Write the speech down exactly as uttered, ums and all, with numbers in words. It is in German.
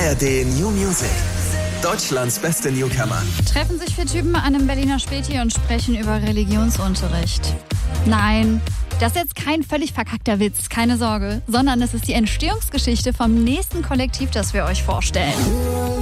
R D New Music. Deutschlands beste Newcomer. Treffen sich vier Typen an einem Berliner Späti und sprechen über Religionsunterricht. Nein, das ist jetzt kein völlig verkackter Witz, keine Sorge, sondern es ist die Entstehungsgeschichte vom nächsten Kollektiv, das wir euch vorstellen.